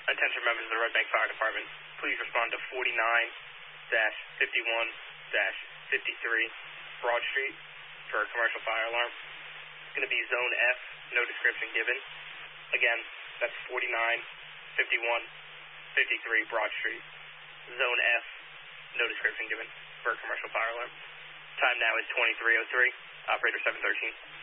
Attention members of the Red Bank Fire Department, please respond to 49-51-53 Broad Street for a commercial fire alarm. It's going to be Zone F, no description given. Again, that's 49-51-53 Broad Street. Zone F, no description given for a commercial fire alarm. Time now is 23:03. Operator 713.